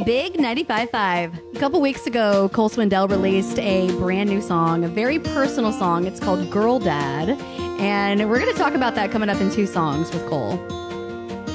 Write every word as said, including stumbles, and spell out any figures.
Big ninety-five point five. A couple weeks ago, Cole Swindell released a brand new song, a very personal song. It's called Girl Dad. And we're going to talk about that coming up in two songs with Cole.